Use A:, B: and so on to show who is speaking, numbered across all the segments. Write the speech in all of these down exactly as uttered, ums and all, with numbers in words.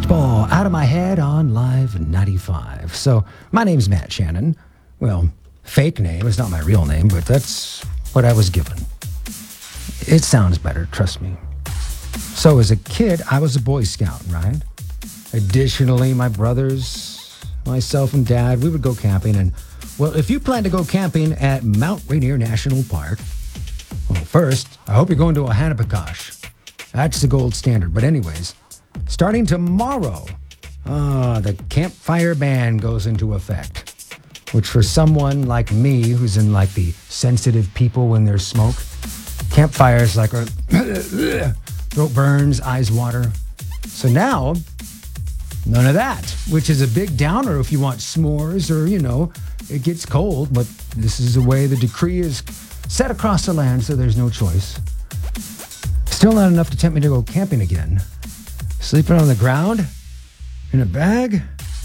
A: Baseball Out of My Head on Live ninety-five. So, my name's Matt Shannon. Well, fake name. It's not my real name, but that's what I was given. It sounds better, trust me. So, as a kid, I was a Boy Scout, right? Additionally, my brothers, myself, and Dad, we would go camping. And, well, if you plan to go camping at Mount Rainier National Park, well, first, I hope you're going to a Hanapikosh. That's the gold standard. But anyways, starting tomorrow, uh, the campfire ban goes into effect, which for someone like me, who's in like the sensitive people when there's smoke, campfires like are throat burns, eyes water. So now, none of that, which is a big downer if you want s'mores or, you know, it gets cold, but this is the way the decree is set across the land, so there's no choice. Still not enough to tempt me to go camping again. Sleeping on the ground? In a bag?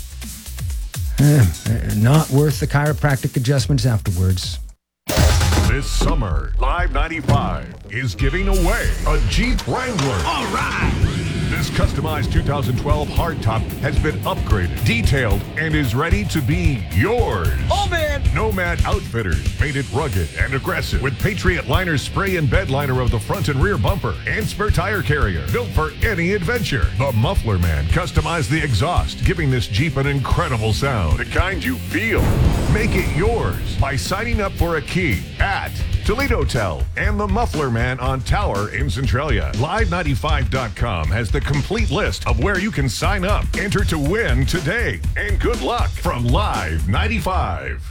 A: Eh, not worth the chiropractic adjustments afterwards.
B: This summer, Live ninety-five is giving away a Jeep Wrangler.
C: All right!
B: This customized two thousand twelve hardtop has been upgraded, detailed, and is ready to be yours.
C: Oh, man!
B: Nomad Outfitters made it rugged and aggressive with Patriot Liner spray and bed liner of the front and rear bumper and spare tire carrier, built for any adventure. The Muffler Man customized the exhaust, giving this Jeep an incredible sound, the kind you feel. Make it yours by signing up for a key at Toledo Tel and the Muffler Man on Tower in Centralia. Live ninety-five dot com has the complete list of where you can sign up. Enter to win today. And good luck from Live ninety-five.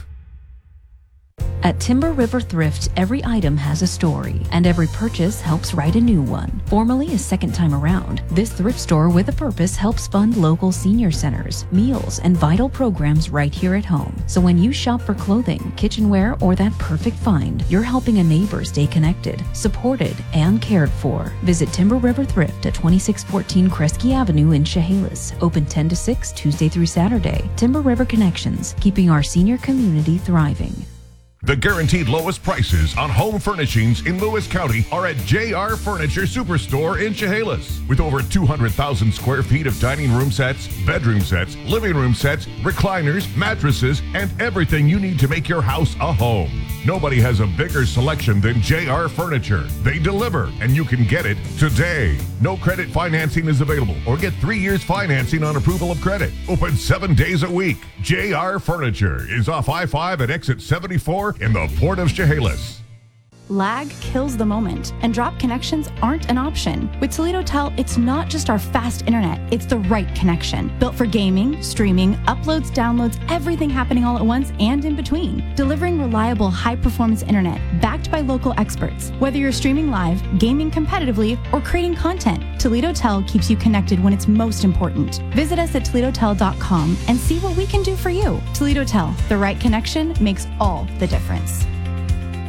D: At Timber River Thrift, every item has a story, and every purchase helps write a new one. Formerly a second time around, this thrift store with a purpose helps fund local senior centers, meals, and vital programs right here at home. So when you shop for clothing, kitchenware, or that perfect find, you're helping a neighbor stay connected, supported, and cared for. Visit Timber River Thrift at twenty-six fourteen Kresge Avenue in Chehalis. Open ten to six, Tuesday through Saturday. Timber River Connections, keeping our senior community thriving.
B: The guaranteed lowest prices on home furnishings in Lewis County are at J R Furniture Superstore in Chehalis. With over two hundred thousand square feet of dining room sets, bedroom sets, living room sets, recliners, mattresses, and everything you need to make your house a home. Nobody has a bigger selection than J R Furniture. They deliver, and you can get it today. No credit financing is available, or get three years financing on approval of credit. Open seven days a week. J R Furniture is off I five at exit seventy-four in the Port of Chehalis.
E: Lag kills the moment, and drop connections aren't an option. With Toledo Tel, it's not just our fast internet, it's the right connection. Built for gaming, streaming, uploads, downloads, everything happening all at once and in between. Delivering reliable, high-performance internet, backed by local experts. Whether you're streaming live, gaming competitively, or creating content, Toledo Tel keeps you connected when it's most important. Visit us at Toledo Tel dot com and see what we can do for you. Toledo Tel, the right connection makes all the difference.